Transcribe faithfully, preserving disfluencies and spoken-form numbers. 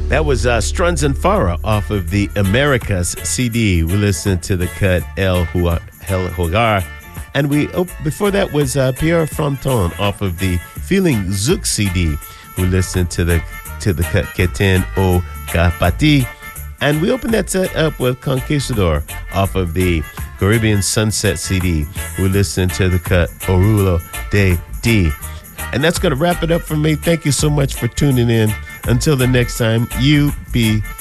That was uh, Struns and Farah off of the Americas C D. We listened to the cut El Hogar. And we oh, before that was uh, Pierre Fronton off of the Feeling Zouk C D. We listened to the to the cut Keten O Kapati. And we opened that set up with Conquistador off of the Caribbean Sunset C D. We listened to the cut Orulo de D. And that's going to wrap it up for me. Thank you so much for tuning in. Until the next time, you be